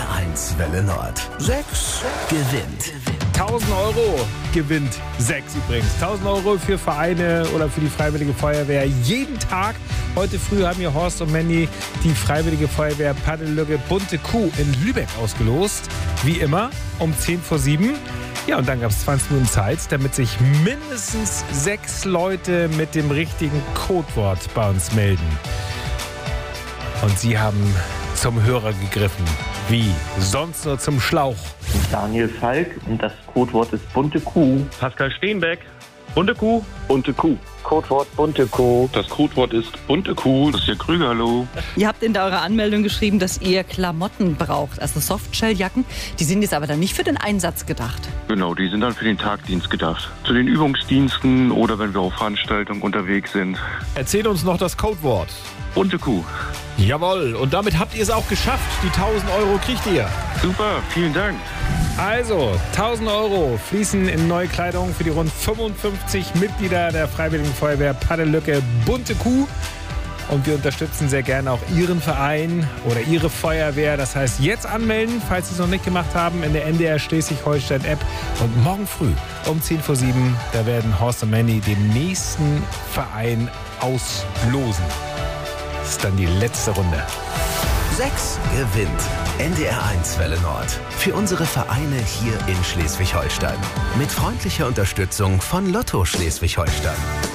NDR1 Welle Nord. 6 gewinnt. 1000 Euro gewinnt 6 übrigens. 1000 Euro für Vereine oder für die Freiwillige Feuerwehr jeden Tag. Heute früh haben hier Horst und Mandy die Freiwillige Feuerwehr Paddelücke Bunte Kuh in Lübeck ausgelost. Wie immer um 6:50. Ja, und dann gab es 20 Minuten Zeit, damit sich mindestens 6 Leute mit dem richtigen Codewort bei uns melden. Und sie haben zum Hörer gegriffen. Wie? Sonst nur zum Schlauch. Daniel Falk und das Codewort ist bunte Kuh. Pascal Steenbeck. Bunte Kuh. Bunte Kuh. Codewort bunte Kuh. Das Codewort ist bunte Kuh. Das ist der Krüger, hallo. Ihr habt in eurer Anmeldung geschrieben, dass ihr Klamotten braucht, also Softshelljacken. Die sind jetzt aber dann nicht für den Einsatz gedacht. Genau, die sind dann für den Tagdienst gedacht. Zu den Übungsdiensten oder wenn wir auf Veranstaltungen unterwegs sind. Erzählt uns noch das Codewort. Bunte Kuh. Jawohl, und damit habt ihr es auch geschafft. Die 1000 Euro kriegt ihr. Super, vielen Dank. Also, 1000 Euro fließen in neue Kleidung für die rund 55 Mitglieder der Freiwilligen Feuerwehr Paddelücke Bunte Kuh. Und wir unterstützen sehr gerne auch Ihren Verein oder Ihre Feuerwehr. Das heißt, jetzt anmelden, falls Sie es noch nicht gemacht haben, in der NDR Schleswig-Holstein-App. Und morgen früh um 6:50, da werden Horst und Mandy den nächsten Verein auslosen. Das ist dann die letzte Runde. 6 gewinnt. NDR1 Welle Nord. Für unsere Vereine hier in Schleswig-Holstein. Mit freundlicher Unterstützung von Lotto Schleswig-Holstein.